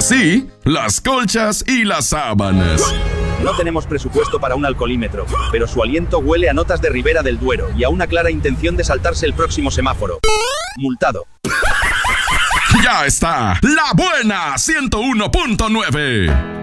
así, las colchas y las sábanas. No tenemos presupuesto para un alcoholímetro, pero su aliento huele a notas de Ribera del Duero y a una clara intención de saltarse el próximo semáforo. Multado. Ya está, La Buena 101.9.